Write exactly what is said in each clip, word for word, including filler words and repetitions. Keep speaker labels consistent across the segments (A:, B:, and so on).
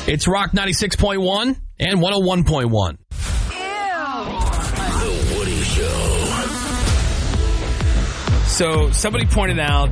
A: It's Rock ninety-six point one and one oh one point one.
B: The Woody Show.
A: So somebody pointed out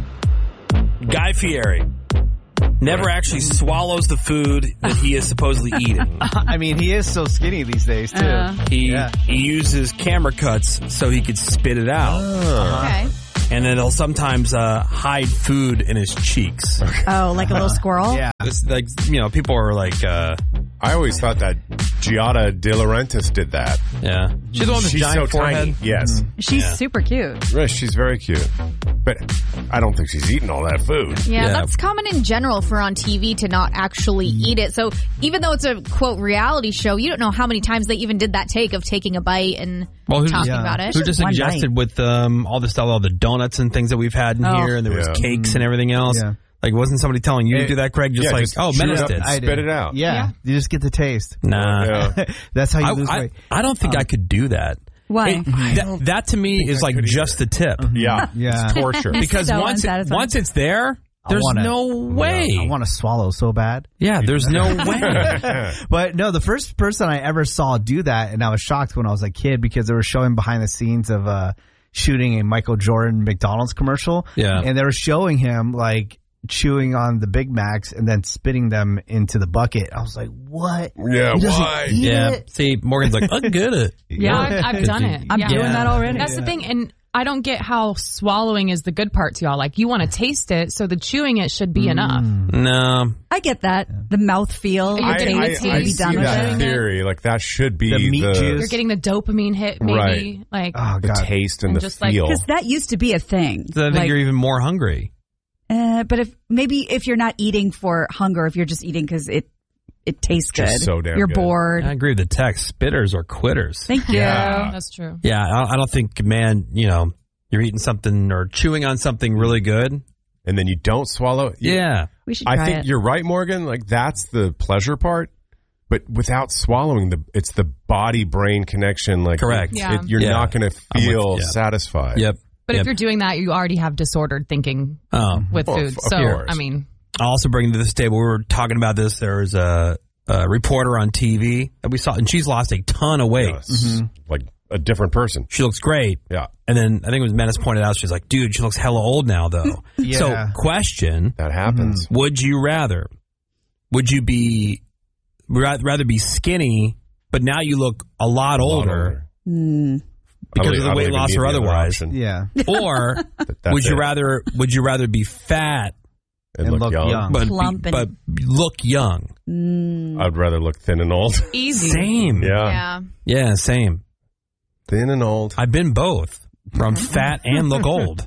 A: Guy Fieri never actually swallows the food that he is supposedly eating.
C: I mean, he is so skinny these days, too.
D: Uh,
A: He
C: Yeah.
A: he uses camera cuts so he could spit it out.
D: okay.
A: And then he'll sometimes uh, hide food in his cheeks.
D: Oh, like a little squirrel?
C: Yeah.
A: It's like, you know, people are like, uh,
E: I always thought that Giada De Laurentiis did that.
A: yeah. She's the one with the
E: She's
A: giant
E: so
A: forehead.
E: tiny. Yes.
D: She's
A: Yeah.
D: super cute.
E: Right, she's very cute. But I don't think she's eating all that food.
F: Yeah,
A: Yeah.
F: that's common in general for on T V to not actually eat it. So even though it's a, quote, reality show, you don't know how many times they even did that take of taking a bite and
A: Well, who
F: talking
A: just-
F: about it.
A: Who just
D: One
A: suggested with um, all the stuff, all the donuts and things that we've had in
D: Oh.
A: here, and there was
E: Yeah.
A: cakes and everything else.
C: Yeah.
A: Like, wasn't somebody telling you to
C: It-
A: do that, Craig? Just
E: Yeah,
A: like,
E: just
A: oh,
E: chew it
A: Menace
E: up
A: did.
E: and
C: I
E: spit
C: did.
E: it out.
C: Yeah.
F: Yeah.
C: You just get the taste.
A: Nah.
E: Yeah.
C: That's how you
A: I,
C: lose
A: I,
C: weight.
A: I don't think I could do that.
D: Why?
A: It- that, that to me is
E: I
A: like
E: could
A: just the tip.
E: Yeah.
C: Yeah.
E: It's torture.
A: Because
D: So
A: once it,
D: unsatisfying.
A: once it's there,
C: I
A: there's
C: wanna-
A: no way.
C: I want to swallow so bad.
A: Yeah, there's no way.
C: But no, the first person I ever saw do that, and I was shocked when I was a kid because they were showing behind the scenes of uh, shooting a Michael Jordan McDonald's commercial.
A: Yeah.
C: And they were showing him like chewing on the Big Macs and then spitting them into the bucket. I was like, what?
E: Yeah,
C: He doesn't
E: why?
C: eat
A: Yeah.
C: it?
A: See, Morgan's like, I'm good at it.
G: Yeah, I've, I've done it.
D: I'm
G: yeah.
D: doing that already.
G: That's the thing, and I don't get how swallowing is the good part to y'all. Like, you want to taste it, so the chewing it should be enough.
A: No.
D: I get that. The mouth feel.
G: You're
E: I,
G: getting
E: I,
G: the
E: I
G: taste,
E: see
D: done with
E: that
D: it.
E: theory. Like, that should be
C: The meat juice.
G: You're getting the dopamine hit, maybe.
E: Right.
G: Like,
C: Oh,
E: the
C: God.
E: taste and,
G: And
E: the
G: just, like,
E: feel.
D: Because that used to be a thing.
A: So I think
D: Like,
A: you're even more hungry.
D: uh, but if maybe if you're not eating for hunger, if you're just eating because it it tastes good,
E: Just so damn
D: you're
E: good.
D: bored.
A: I agree with the text. Spitters or quitters.
D: Thank you.
E: Yeah.
G: that's true.
A: Yeah, I I don't think, man, you know, you're eating something or chewing on something really good.
E: and then you don't swallow it. You-
A: Yeah.
D: We should try
E: I think
D: it.
E: you're right, Morgan. Like, that's the pleasure part. But without swallowing, the it's the body-brain connection. Like,
A: Correct.
E: it-
G: Yeah.
E: it- you're
A: Yeah.
E: not going to
A: I'm with-
E: feel
A: yeah.
E: satisfied.
A: Yep.
G: But
A: Yep.
G: if you're doing that, you already have disordered thinking
A: Oh.
G: with
E: Well,
G: food.
E: of
G: So,
E: course.
G: I mean,
A: I'll also bring to this table, we were talking about this. There was a, a reporter on T V that we saw, and she's lost a ton of weight.
E: Yes. Like a different person.
A: She looks great.
E: Yeah.
A: And then I think it was Menace pointed out, she's like, dude, she looks hella old now, though.
C: Yeah.
A: So, question,
E: That happens.
A: would you rather? Would you be, ra- rather be skinny, but now you look a lot
E: A lot
A: older
D: Mm.
A: because
E: I
A: of the
E: don't
A: weight
E: even
A: loss
E: need
A: or
E: the other
A: otherwise?
E: option.
C: Yeah.
A: Or
E: That's
A: would you
E: it.
A: rather, would you rather be fat,
E: And,
C: And
E: look,
C: look
E: young.
C: young.
A: but, be-
D: Plump and-
A: but look young?
D: Mm.
E: I'd rather look thin and old.
G: easy.
A: Same.
E: yeah.
F: Yeah.
A: Yeah, same.
E: Thin and old.
A: I've been both. From fat and look old.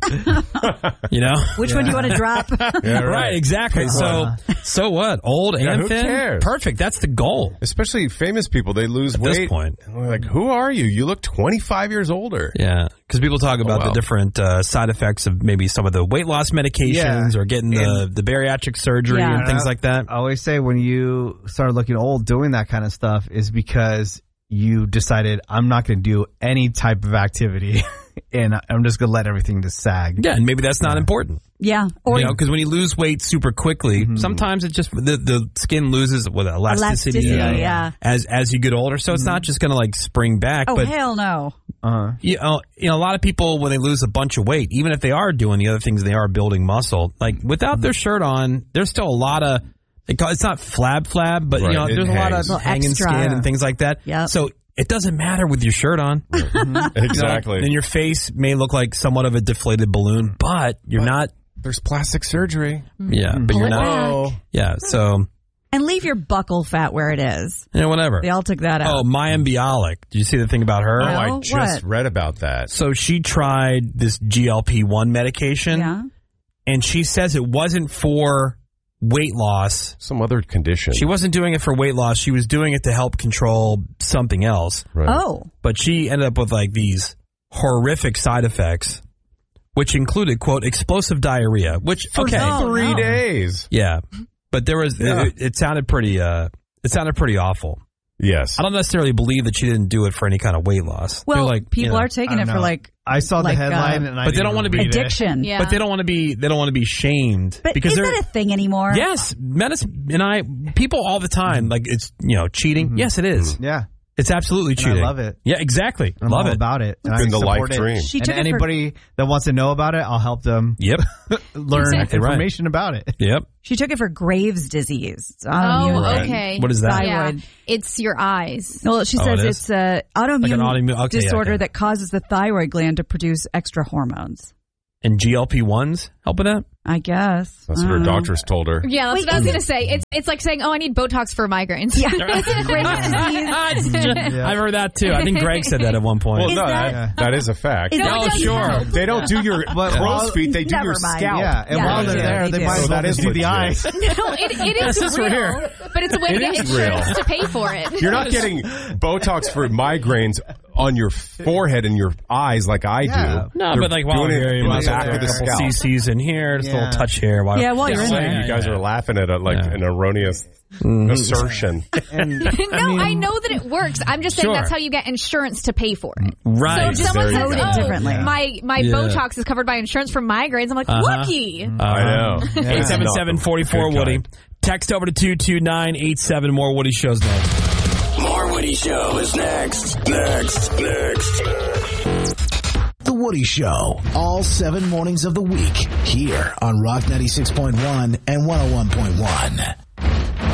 A: You know?
D: Which one do you want to drop?
E: Yeah,
A: Right, exactly. So so what? Old
E: Yeah,
A: and
E: who
A: thin?
E: cares?
A: Perfect. That's the goal.
E: Especially famous people, they lose
A: At
E: weight.
A: this point.
E: And we're like, who are you? You look twenty-five years older.
A: Yeah. Because people talk about
E: wow.
A: the different uh, side effects of maybe some of the weight loss medications
C: Yeah.
A: or getting the, the bariatric surgery
D: Yeah.
A: and things like that.
C: I always say when you start looking old doing that kind of stuff is because you decided I'm not going to do any type of activity and I'm just going to let everything just sag.
A: Yeah, and maybe that's not important.
D: Yeah. Or
A: You know, because when you lose weight super quickly,
C: Mm-hmm.
A: sometimes it just the, the skin loses with elasticity,
D: Elasticity,
A: uh,
D: yeah.
A: as as you get older. So it's not just going to like spring back.
D: oh
A: but
D: hell no.
C: Uh-huh.
A: you know, you know, a lot of people when they lose a bunch of weight, even if they are doing the other things, they are building muscle. Like without their shirt on, there's still a lot of. They call, it's not flab flab, but
E: Right,
A: you know,
E: it
A: there's a lot
E: hangs.
A: of
D: Little
A: hanging
D: extra.
A: skin and things like that.
D: Yep.
A: So it doesn't matter with your shirt on.
E: Exactly.
A: And your face may look like somewhat of a deflated balloon, but you're not.
E: There's plastic surgery.
A: Yeah, but you're not.
E: Whoa.
A: Yeah, so
D: And leave your buckle fat where it is.
A: you know, whatever.
D: They all took that out.
A: Oh, Maya Bialik. Did you see the thing about her?
E: Oh, I
D: No?
E: just
D: What?
E: read about that.
A: So she tried this G L P one medication,
D: Yeah.
A: and she says it wasn't for weight loss.
E: Some other condition.
A: She wasn't doing it for weight loss. She was doing it to help control something else.
E: Right.
D: Oh.
A: But she ended up with like these horrific side effects, which included, quote, explosive diarrhea, which, okay.
D: no.
E: Three
D: no.
E: days.
A: Yeah. But there was,
E: Yeah.
A: it, it sounded pretty, uh, it sounded pretty awful.
E: Yes.
A: I don't necessarily believe that she didn't do it for any kind of weight loss.
D: Well,
A: They're like,
D: people
A: you know,
D: are taking
C: I
D: it
C: don't
D: for
C: know.
D: like
C: I saw the
D: like,
C: headline,
D: uh,
C: and I
A: but they
C: didn't
A: don't wanna
C: even
A: be-
C: read it.
D: addiction.
F: Yeah.
A: But they don't want to be. They don't want to be shamed
D: But
A: because
D: is
A: they're.
D: that a thing anymore?
A: Yes, Menace and I, people all the time, like it's you know cheating. Yes, it is.
C: Yeah,
A: It's absolutely
C: and
A: cheating.
C: I love it.
A: Yeah, exactly.
C: I'm
A: love
C: all
A: it.
C: about it. And
E: Been
C: I
E: the
C: support
E: life
C: it.
E: dream.
D: She
C: And
D: took it for-
C: anybody that wants to know about it, I'll help them
A: Yep.
C: learn
A: Exactly right.
C: information about it.
A: Yep.
D: She took it for Graves' disease. It's
F: Oh,
D: autoimmune.
F: okay.
A: What is that?
F: Yeah.
D: Thyroid.
F: It's your eyes.
D: Well, she
A: Oh,
D: says
A: it is?
D: it's a autoimmune,
A: Like an autoimmune- okay, yeah,
D: disorder
A: okay.
D: that causes the thyroid gland to produce extra hormones.
A: And G L P ones help with that.
D: I guess.
E: That's
D: I
E: what her
D: don't know.
E: doctors told her.
F: Yeah, that's
D: Wait,
F: what I was
D: is
F: going to say. It's it's like saying, oh, I need Botox for migraines.
D: Yeah. Graves' disease.
A: I've heard that too. I think Greg said that at one point.
E: Well,
D: Is
E: no,
D: that-
E: that, that is a fact.
D: Is that
A: Oh,
D: what does
A: sure.
D: help?
E: They don't do your
C: But
E: crow's
C: while-
E: feet. They do
D: Never
E: your
D: mind.
E: scalp.
C: Yeah, and
D: Yeah,
C: while
D: they
C: they're
D: do.
C: there,
D: They
C: they
D: do.
C: might as
E: So
C: well
E: that
C: just
E: is
C: do the
E: legit.
C: eyes.
F: No, it, it is
A: This is
F: real,
A: for here.
F: but it's a way to
E: It
F: get
E: is real.
F: insurance to pay for it.
E: You're not getting Botox for migraines on your forehead and your eyes like I
C: Yeah.
E: do.
A: No,
E: They're
A: but like while
E: doing
A: you're
E: it
A: here, you
E: in
A: might
E: the
A: as well
E: back
A: throw
E: of the
A: a couple
E: scalp.
A: C Cs in here, just a
C: Yeah.
A: little touch here. While
D: Yeah, while you're in
A: Yeah,
D: there.
E: You
A: yeah,
E: guys
A: yeah.
E: are laughing at it like
A: Yeah.
E: an erroneous assertion.
C: And
F: No, I, know that it works. I'm just saying
A: Sure.
F: that's how you get insurance to pay for it.
A: Right.
F: So if someone
E: There you
F: says,
E: go.
F: oh,
D: Differently.
F: my, my
A: Yeah.
F: Botox is covered by insurance for migraines, I'm like,
A: Uh-huh.
F: lucky.
E: I know.
A: eight seven seven, four four,
E: Good
A: Woody.
E: kind.
A: Text over to two two nine eight seven. More Woody shows next.
B: More Woody Show is next. Next. Next.
H: The Woody Show, all seven mornings of the week, here on Rock ninety-six point one and one oh one point one.